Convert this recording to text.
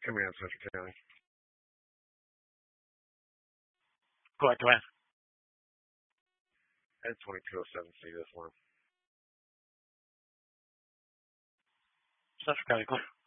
Command Central County. Go ahead. And 2207C this one. Central County, go ahead.